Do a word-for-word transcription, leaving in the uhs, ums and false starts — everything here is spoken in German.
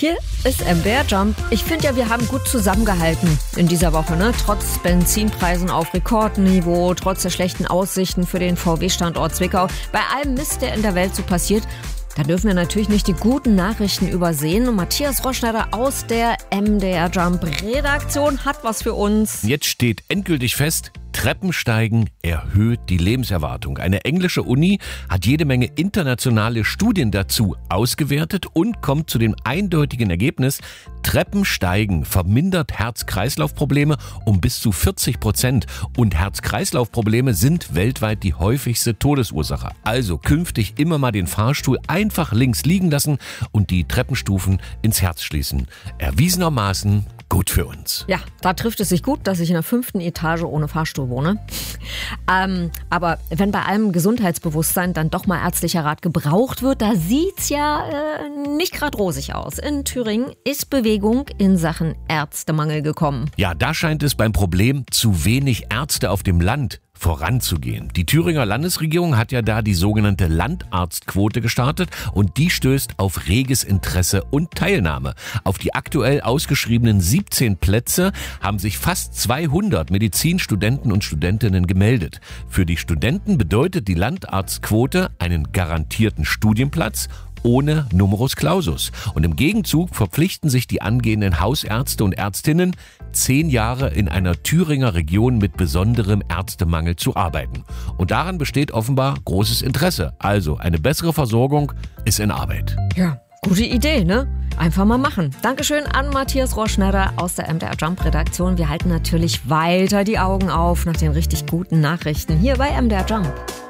Hier ist M D R Jump. Ich finde ja, wir haben gut zusammengehalten in dieser Woche, ne? Trotz Benzinpreisen auf Rekordniveau, trotz der schlechten Aussichten für den V W-Standort Zwickau. Bei allem Mist, der in der Welt so passiert, da dürfen wir natürlich nicht die guten Nachrichten übersehen. Und Matthias Roschneider aus der M D R Jump Redaktion hat was für uns. Jetzt steht endgültig fest: Treppensteigen erhöht die Lebenserwartung. Eine englische Uni hat jede Menge internationale Studien dazu ausgewertet und kommt zu dem eindeutigen Ergebnis: Treppensteigen vermindert Herz-Kreislauf-Probleme um bis zu vierzig Prozent. Und Herz-Kreislauf-Probleme sind weltweit die häufigste Todesursache. Also künftig immer mal den Fahrstuhl einfach links liegen lassen und die Treppenstufen ins Herz schließen. Erwiesenermaßen gut für uns. Ja, da trifft es sich gut, dass ich in der fünften Etage ohne Fahrstuhl wohne. ähm, aber wenn bei allem Gesundheitsbewusstsein dann doch mal ärztlicher Rat gebraucht wird, da sieht's ja äh, nicht gerade rosig aus. In Thüringen ist Bewegung in Sachen Ärztemangel gekommen. Ja, da scheint es beim Problem zu wenig Ärzte auf dem Land voranzugehen. Die Thüringer Landesregierung hat ja da die sogenannte Landarztquote gestartet und die stößt auf reges Interesse und Teilnahme. Auf die aktuell ausgeschriebenen siebzehn Plätze haben sich fast zweihundert Medizinstudenten und Studentinnen gemeldet. Für die Studenten bedeutet die Landarztquote einen garantierten Studienplatz ohne Numerus Clausus. Und im Gegenzug verpflichten sich die angehenden Hausärzte und Ärztinnen, zehn Jahre in einer Thüringer Region mit besonderem Ärztemangel zu arbeiten. Und daran besteht offenbar großes Interesse. Also eine bessere Versorgung ist in Arbeit. Ja, gute Idee, ne? Einfach mal machen. Dankeschön an Matthias Roschneider aus der M D R Jump Redaktion. Wir halten natürlich weiter die Augen auf nach den richtig guten Nachrichten hier bei M D R Jump.